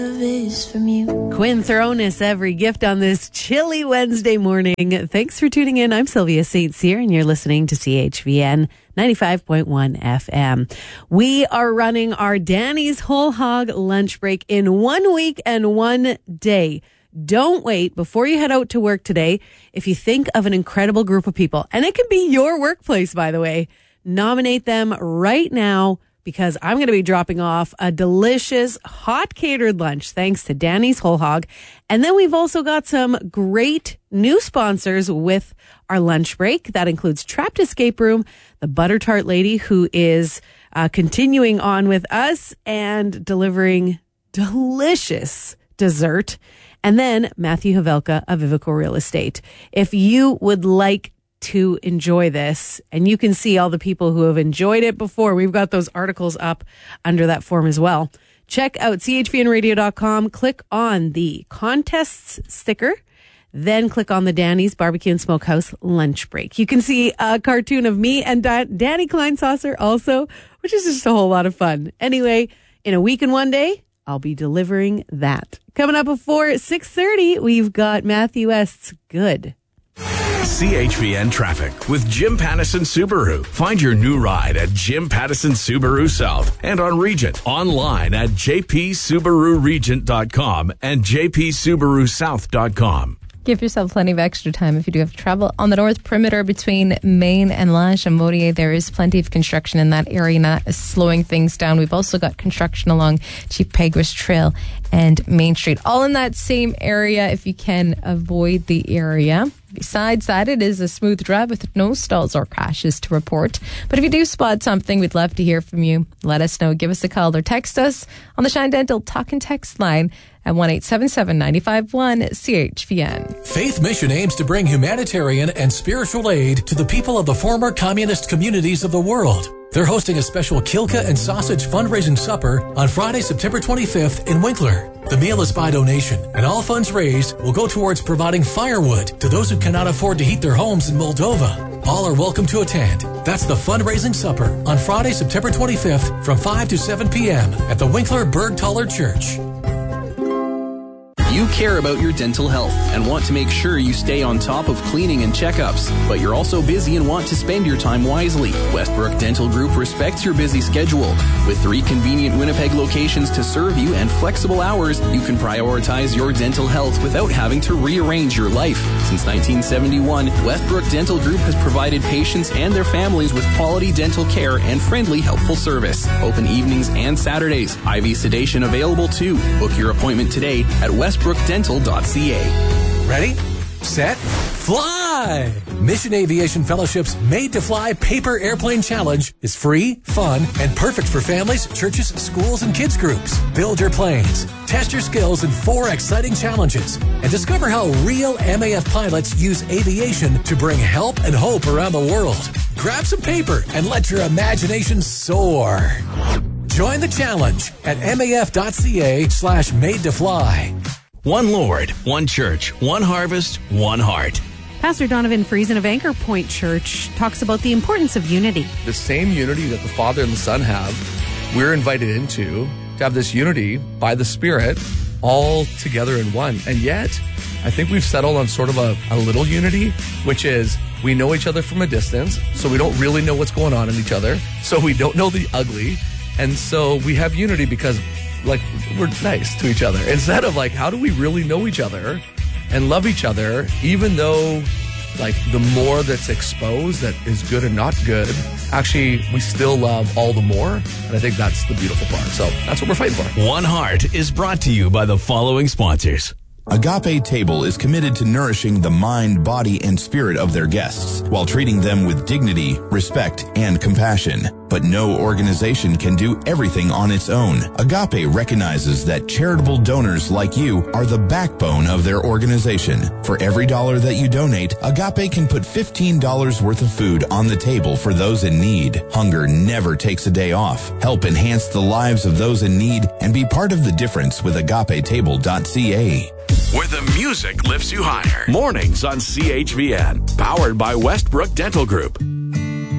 is from you. Quinn throwing us every gift on this chilly Wednesday morning. Thanks for tuning in. I'm Sylvia St. Cyr, and you're listening to CHVN 95.1 FM. We are running our Danny's Whole Hog lunch break in 1 week and 1 day. Don't wait before you head out to work today. If you think of an incredible group of people, and it can be your workplace, by the way, nominate them right now, because I'm going to be dropping off a delicious hot catered lunch thanks to Danny's Whole Hog. And then we've also got some great new sponsors with our lunch break. That includes Trapped Escape Room, the Butter Tart Lady, who is continuing on with us and delivering delicious dessert. And then Matthew Havelka of Vivico Real Estate. If you would like to enjoy this, and you can see all the people who have enjoyed it before, we've got those articles up under that form as well. Check out chvnradio.com, click on the contests sticker, then click on the Danny's Barbecue and Smokehouse lunch break. You can see a cartoon of me and Danny Kleinsasser also, which is just a whole lot of fun. Anyway, in a week and 1 day, I'll be delivering that. Coming up before 6:30, we've got Matthew West's Good. CHVN Traffic with Jim Pattison Subaru. Find your new ride at Jim Pattison Subaru South and on Regent. Online at jpsubaruregent.com and jpsubarusouth.com. Give yourself plenty of extra time if you do have to travel. On the north perimeter between Maine and La Chambaudière, there is plenty of construction in that area, and that is slowing things down. We've also got construction along Chief Peguis Trail and Main Street, all in that same area if you can avoid the area. Besides that, it is a smooth drive with no stalls or crashes to report. But if you do spot something, we'd love to hear from you. Let us know. Give us a call or text us on the Shine Dental Talk and Text line at 1-877-951-CHVN. Faith Mission aims to bring humanitarian and spiritual aid to the people of the former communist communities of the world. They're hosting a special Kilka and Sausage fundraising supper on Friday, September 25th in Winkler. The meal is by donation, and all funds raised will go towards providing firewood to those who cannot afford to heat their homes in Moldova. All are welcome to attend. That's the fundraising supper on Friday, September 25th from 5 to 7 p.m. at the Winkler Bergthaler Church. You care about your dental health and want to make sure you stay on top of cleaning and checkups, but you're also busy and want to spend your time wisely. Westbrook Dental Group respects your busy schedule. With 3 convenient Winnipeg locations to serve you and flexible hours, you can prioritize your dental health without having to rearrange your life. Since 1971, Westbrook Dental Group has provided patients and their families with quality dental care and friendly, helpful service. Open evenings and Saturdays. IV sedation available too. Book your appointment today at westbrookdental.ca. Ready, set, fly! Mission Aviation Fellowship's Made to Fly Paper Airplane Challenge is free, fun, and perfect for families, churches, schools, and kids groups. Build your planes, test your skills in 4 exciting challenges, and discover how real MAF pilots use aviation to bring help and hope around the world. Grab some paper and let your imagination soar. Join the challenge at maf.ca/made to fly. One Lord, one church, one harvest, one heart. Pastor Donovan Friesen of Anchor Point Church talks about the importance of unity. The same unity that the Father and the Son have, we're invited into to have this unity by the Spirit all together in one. And yet, I think we've settled on sort of a little unity, which is we know each other from a distance, so we don't really know what's going on in each other, so we don't know the ugly, and so we have unity because we're nice to each other. Instead of how do we really know each other and love each other, even though the more that's exposed that is good and not good, actually we still love all the more. And I think that's the beautiful part. So that's what we're fighting for. One Heart is brought to you by the following sponsors. Agape Table is committed to nourishing the mind, body, and spirit of their guests while treating them with dignity, respect, and compassion. But no organization can do everything on its own. Agape recognizes that charitable donors like you are the backbone of their organization. For every $1 that you donate, Agape can put $15 worth of food on the table for those in need. Hunger never takes a day off. Help enhance the lives of those in need and be part of the difference with agapetable.ca. Where the music lifts you higher. Mornings on CHVN. Powered by Westbrook Dental Group.